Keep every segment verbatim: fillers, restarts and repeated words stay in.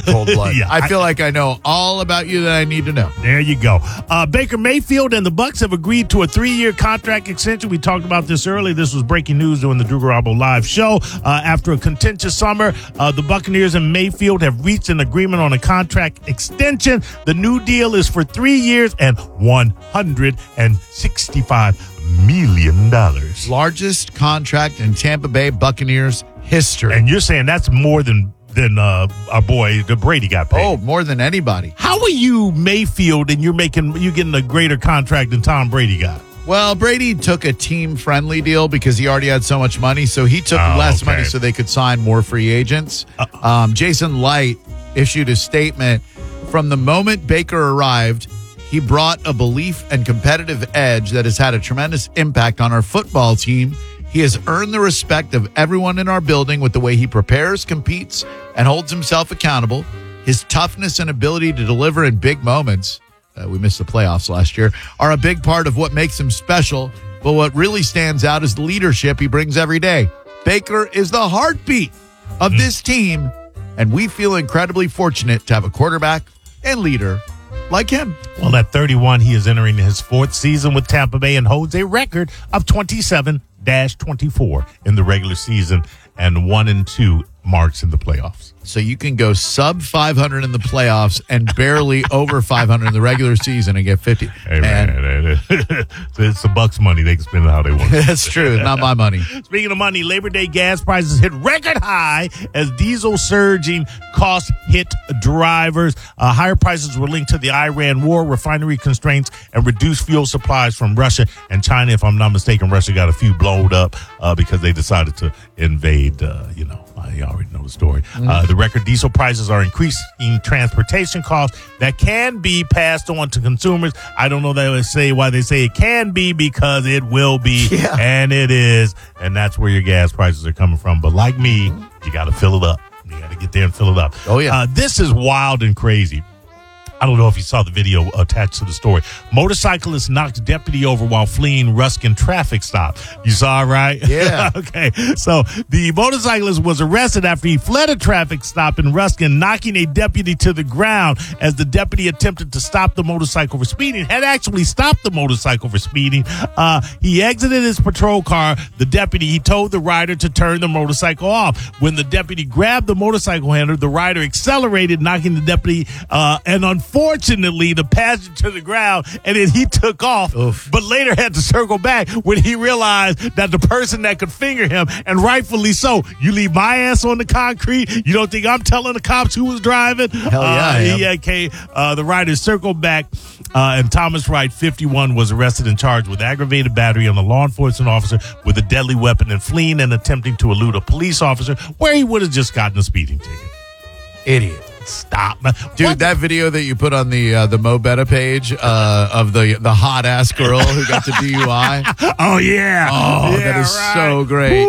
cold blood. Yeah, I feel I, like I know all about you that I need to know. There you go. Uh, Baker Mayfield and the Bucs have agreed to a three-year contract extension. We talked about this earlier. This was breaking news during the Drew Garabo live show. Uh, after a contentious summer, uh, the Buccaneers and Mayfield have reached an agreement on a contract extension. The new deal is for three years and one hundred sixty-five million dollars. Largest contract in Tampa Bay Buccaneers history. And you're saying that's more than than uh, our boy the Brady got paid. Oh, more than anybody. How are you Mayfield and you're making you getting a greater contract than Tom Brady got? Well, Brady took a team-friendly deal because he already had so much money, so he took Oh, less okay. money so they could sign more free agents. Uh, Um, Jason Light issued a statement. From the moment Baker arrived, he brought a belief and competitive edge that has had a tremendous impact on our football team. He has earned the respect of everyone in our building with the way he prepares, competes, and holds himself accountable. His toughness and ability to deliver in big moments, uh, we missed the playoffs last year, are a big part of what makes him special. But what really stands out is the leadership he brings every day. Baker is the heartbeat of this team, and we feel incredibly fortunate to have a quarterback and leader like him. Well, at thirty-one, he is entering his fourth season with Tampa Bay and holds a record of twenty-seven twenty-four in the regular season and one and two marks in the playoffs. So you can go sub five hundred in the playoffs and barely over five hundred in the regular season and get fifty. Hey, man, it's the Bucks money. They can spend it how they want. That's true. Not my money. Speaking of money, Labor Day gas prices hit record high as diesel surging costs hit drivers. Uh, higher prices were linked to the Iran war, refinery constraints, and reduced fuel supplies from Russia and China. If I'm not mistaken, Russia got a few blowed up uh, because they decided to invade, uh, you know, you already know the story. Mm. Uh, the record diesel prices are increasing transportation costs that can be passed on to consumers. I don't know that they say why they say it can be, because it will be, yeah. and it is, and that's where your gas prices are coming from. But like me, you got to fill it up. You got to get there and fill it up. Oh, yeah. Uh, this is wild and crazy. I don't know if you saw the video attached to the story. Motorcyclist knocked deputy over while fleeing Ruskin traffic stop. You saw it, right? Yeah. Okay. So the motorcyclist was arrested after he fled a traffic stop in Ruskin, knocking a deputy to the ground as the deputy attempted to stop the motorcycle for speeding. Had actually stopped the motorcycle for speeding. Uh, he exited his patrol car. The deputy, he told the rider to turn the motorcycle off. When the deputy grabbed the motorcycle handler, the rider accelerated, knocking the deputy, uh, and unfortunately, Fortunately, the passenger to the ground, and then he took off, Oof. but later had to circle back when he realized that the person that could finger him, and rightfully so, you leave my ass on the concrete, you don't think I'm telling the cops who was driving? Hell yeah, uh, I am. he, okay, uh, the rider circled back, uh, and Thomas Wright, fifty-one, was arrested and charged with aggravated battery on a law enforcement officer with a deadly weapon and fleeing and attempting to elude a police officer, where he would have just gotten a speeding ticket. Idiot. Stop. Dude, What? that video that you put on the uh, the Mo Betta page uh, of the the hot ass girl who got the D U I. Oh, yeah. Oh, Yeah, that is right. so great.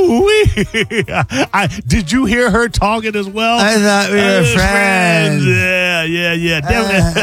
Ooh-wee. I, did you hear her talking as well? I thought we were Uh, friends. Yeah, yeah, yeah. Definitely.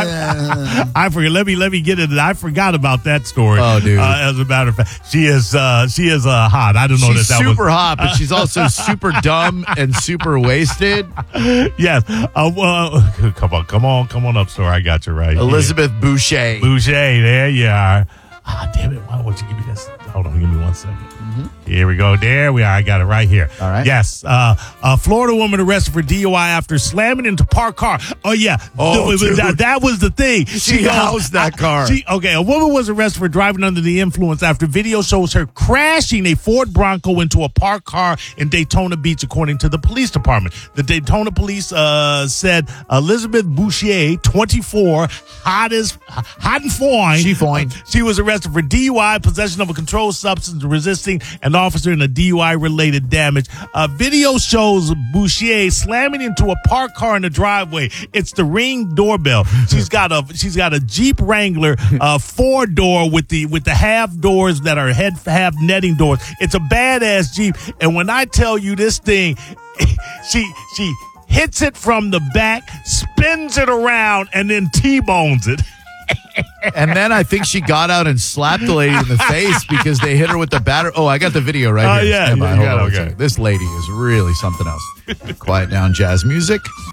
I, I, I forget. Let me let me get it. I forgot about that story. Oh, dude. Uh, as a matter of fact, she is uh, she is uh, hot. I don't know She's that that super was hot, but she's also super dumb and super wasted. yes. Uh, well, come on, come on, come on up, store. I got you right. Elizabeth Boucher. Yeah. Boucher, there you are. Ah, damn it! Why don't you give me this? Hold on, give me one second. Mm-hmm. Here we go. There we are. I got it right here. All right. Yes. Uh, a Florida woman arrested for D U I after slamming into parked car. Oh, yeah. Oh, The- dude. that, that was the thing. She housed that car. She, okay. A woman was arrested for driving under the influence after video shows her crashing a Ford Bronco into a parked car in Daytona Beach, according to the police department. The Daytona police uh, said Elizabeth Boucher, twenty-four, hot as hot and fine. She fine. She was arrested for D U I, possession of a controlled substance, resisting an officer in a D U I-related damage. Uh, video shows Boucher slamming into a parked car in the driveway. It's the Ring doorbell. She's got a she's got a Jeep Wrangler, uh, four door with the with the half doors that are head half netting doors. It's a badass Jeep, and when I tell you this thing, she she hits it from the back, spins it around, and then T-bones it. And then I think she got out and slapped the lady in the face because they hit her with the batter. Oh, I got the video right Oh, here. yeah, Stand by. you Hold got on it, a okay. second. This lady is really something else. Quiet down, jazz music.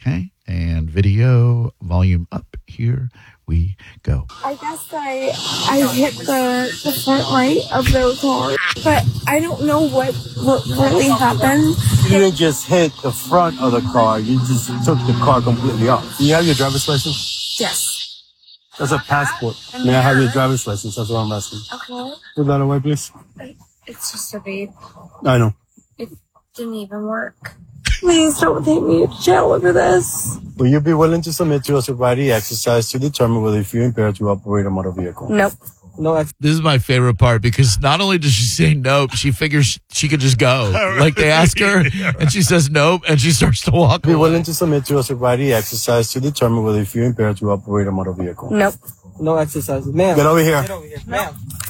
Okay. And video volume up. Here we go. I guess I I hit the, the front right of their car, but I don't know what, what really happened. You didn't just hit the front of the car. You just took the car completely off. Do you have your driver's license? Yes. That's a passport. May I have your driver's license? That's what I'm asking. Okay. Put that away, please. It's just a vape. I know. It didn't even work. Please don't take me to jail over this. Will you be willing to submit to a sobriety exercise to determine whether you feel impaired to operate a motor vehicle? Nope. No, ex- This is my favorite part because not only does she say nope, she figures she could just go. Like they ask her and she says nope and she starts to walk be away. willing to submit to a sobriety exercise to determine whether you feel impaired to operate a motor vehicle. Nope. No exercises. Ma'am. Get over here. Get over here. Ma'am.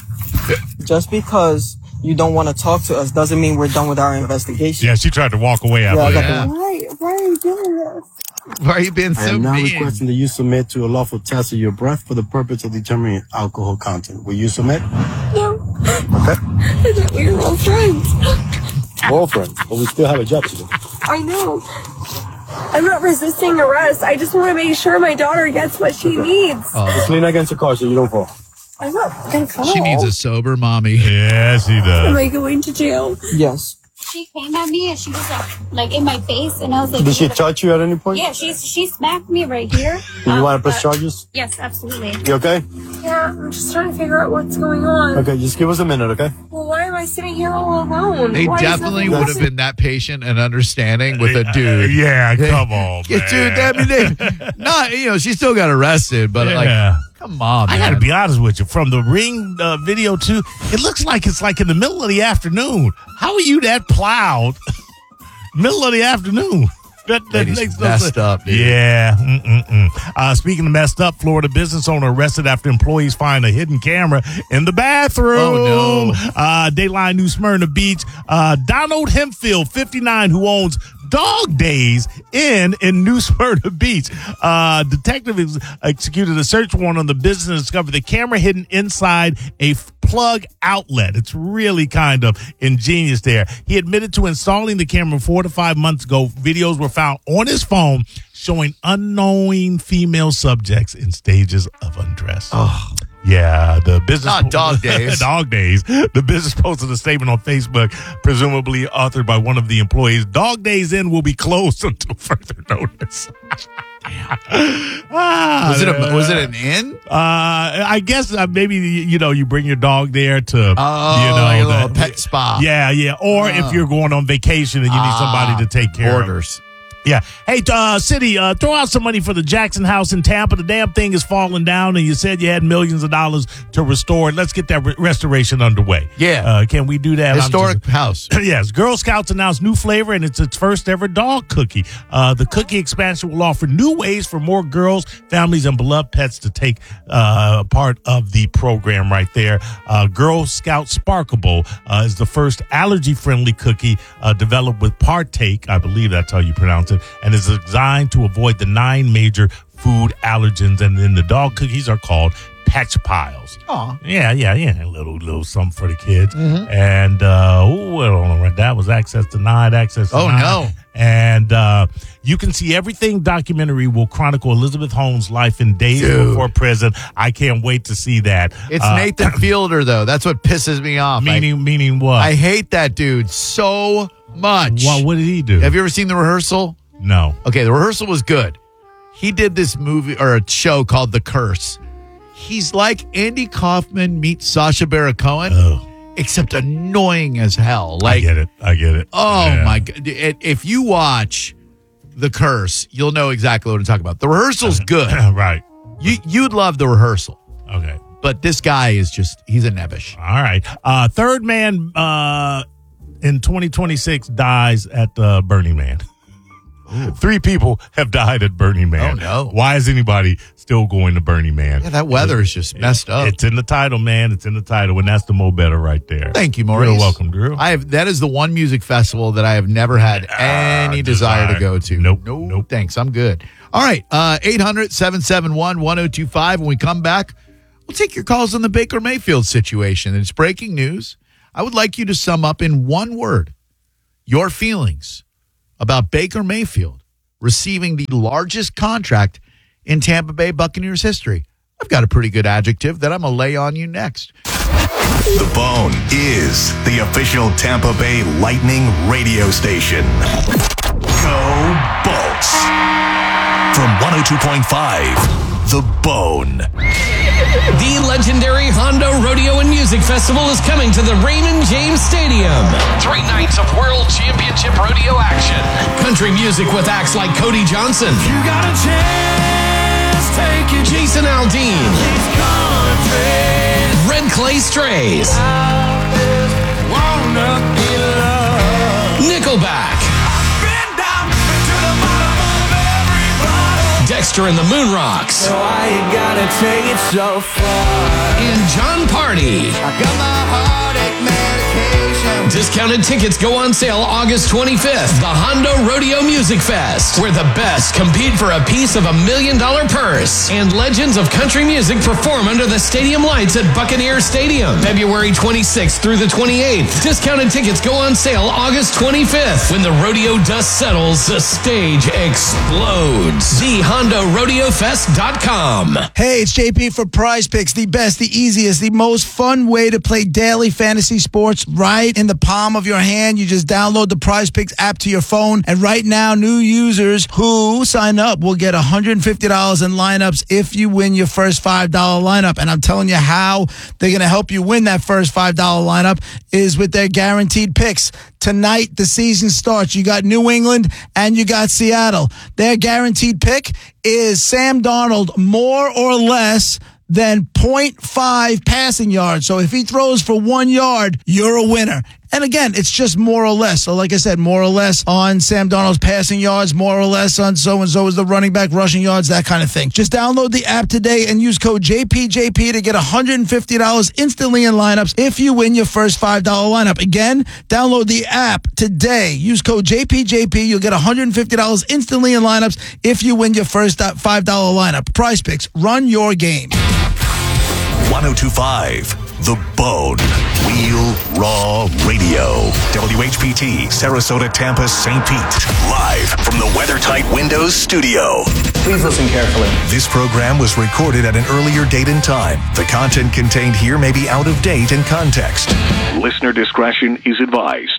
Just because you don't want to talk to us doesn't mean we're done with our investigation. Yeah, she tried to walk away after Yeah, I got that. the- Why? Why are you doing this? Why are you being I so am now mean? requesting that you submit to a lawful test of your breath for the purpose of determining alcohol content. Will you submit? No. Okay. I thought we were all friends. Girlfriend, but we still have a job to do. I know. I'm not resisting arrest. I just want to make sure my daughter gets what she needs. Just lean against the car so you don't fall. I'm not gonna fall. She needs a sober mommy. Yeah, she Am does. I going to jail? Yes. She came at me and she was like, like in my face, and I was like, Did she touch you at any point? yeah, she she smacked me right here. Do you Um, want to press but- charges? Yes, absolutely. You okay? Yeah, I'm just trying to figure out what's going on. Okay, just give us a minute, okay? Well, why am I sitting here all alone? They Why is definitely nothing would have happening? been that patient and understanding with a dude. Yeah, come on, Yeah, man. dude, I mean, they, not, you know, she still got arrested, but Yeah. like, come on, I man. gotta be honest with you. From the Ring uh, video too, it looks like it's like in the middle of the afternoon. How are you that plowed? Middle of the afternoon. That, that Lady's makes no messed sense. up, dude. Yeah. Mm-mm-mm. Uh, speaking of messed up, Florida business owner arrested after employees find a hidden camera in the bathroom. Oh, no. Uh, Dayline New Smyrna Beach. Uh, Donald Hempfield, fifty-nine, who owns Dog Days Inn in New Smyrna Beach. Uh, detective ex- executed a search warrant on the business and discovered the camera hidden inside a f- plug outlet. It's really kind of ingenious there. He admitted to installing the camera four to five months ago. Videos were found on his phone showing unknowing female subjects in stages of undress. Oh. Yeah, the business Not Dog Days. Dog Days. The business posted a statement on Facebook, presumably authored by one of the employees. Dog Days Inn will be closed until further notice. ah, Was it a, was it an inn? Uh, I guess uh, maybe you know you bring your dog there to Oh, you know like a little the- pet spa. Yeah, yeah. Or if you're going on vacation and you need somebody to take care of. Orders. Yeah. Hey, uh, City, uh, throw out some money for the Jackson House in Tampa. The damn thing is falling down, and you said you had millions of dollars to restore it. Let's get that re- restoration underway. Yeah. Uh, can we do that? I'm Historic just- house. Yes, Girl Scouts announced new flavor, and it's its first ever dog cookie. Uh, the cookie expansion will offer new ways for more girls, families, and beloved pets to take uh, part of the program right there. Uh, Girl Scout Sparkable uh, is the first allergy-friendly cookie uh, developed with Partake, I believe that's how you pronounce it, and is designed to avoid the nine major food allergens. And then the dog cookies are called Patch Piles. Aw. Yeah, yeah, yeah. A little, little something for the kids. And, uh, oh, well, that was access denied, access Oh, denied. no. And uh, you can see everything. Documentary will chronicle Elizabeth Holmes' life in days Dude. before prison. I can't wait to see that. It's Uh, Nathan Fielder, though. That's what pisses me off. Meaning, meaning what? I, I hate that dude so much. Well, what did he do? Have you ever seen The Rehearsal? no. Okay, The Rehearsal was good. He did this movie or a show called The Curse. He's like Andy Kaufman meets Sacha Baron Cohen, Oh, except annoying as hell. Like, I get it. I get it. oh Yeah. my god! It- If you watch The Curse, you'll know exactly what I'm talking about. The Rehearsal's good. Right. You you'd love The Rehearsal, Okay. but this guy is just—he's a nebbish. All right. Uh, third man uh, in twenty twenty-six dies at uh, Burning Man. Three people have died at Burning Man. Oh, no. Why is anybody still going to Burning Man? Yeah, that weather is just messed up. It's in the title, man. It's in the title, and that's the Mo Better right there. Thank you, Maurice. You're welcome, Drew. I have that is the one music festival that I have never had any desire, desire. to go to. Nope, no, nope. thanks. I'm good. All right, uh, eight hundred, seven seven one, one oh two five. When we come back, we'll take your calls on the Baker Mayfield situation. It's breaking news. I would like you to sum up in one word your feelings about Baker Mayfield receiving the largest contract in Tampa Bay Buccaneers history. I've got a pretty good adjective that I'm going to lay on you next. The Bone is the official Tampa Bay Lightning radio station. Go Bolts. From one oh two point five, The Bone. The legendary Honda Rodeo and Music Festival is coming to the Raymond James Stadium. Three nights of World Championship rodeo action. Country music with acts like Cody Johnson. You got a chance, take it. Jason Aldean. Red Clay Strays. Nickelback. Dexter and the Moonrocks. So I gotta take it so far. And John Party. I got my heartache medication. Discounted tickets go on sale August twenty-fifth. The Honda Rodeo Music Fest, where the best compete for a piece of a million dollar purse. And legends of country music perform under the stadium lights at Buccaneer Stadium. February twenty-sixth through the twenty-eighth. Discounted tickets go on sale August twenty-fifth. When the rodeo dust settles, the stage explodes. The Honda Rodeo Fest dot com. Hey, it's J P for Prize Picks, the best, the easiest, the most fun way to play daily fantasy sports right in the palm of your hand. You just download the Prize Picks app to your phone, and right now, new users who sign up will get one hundred fifty dollars in lineups if you win your first five dollar lineup. And I'm telling you how they're going to help you win that first five dollar lineup is with their guaranteed picks. Tonight, the season starts. You got New England and you got Seattle. Their guaranteed pick is Sam Darnold more or less than point five passing yards. So if he throws for one yard, you're a winner. And again, it's just more or less. So like I said, more or less on Sam Darnold's passing yards, more or less on so-and-so is the running back rushing yards, that kind of thing. Just download the app today and use code J P J P to get one hundred fifty dollars instantly in lineups if you win your first five dollar lineup. Again, download the app today. Use code J P J P. You'll get one hundred fifty dollars instantly in lineups if you win your first five dollar lineup. Prize Picks. Run your game. one oh two point five, The Bone. Real Raw Radio. W H P T, Sarasota, Tampa, Saint Pete. Live from the WeatherTight Windows studio. Please listen carefully. This program was recorded at an earlier date and time. The content contained here may be out of date in context. Listener discretion is advised.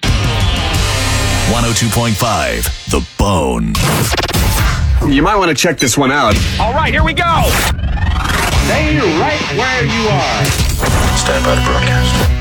one oh two point five, The Bone. You might want to check this one out. All right, here we go. Stay right where you are. Stand by to broadcast.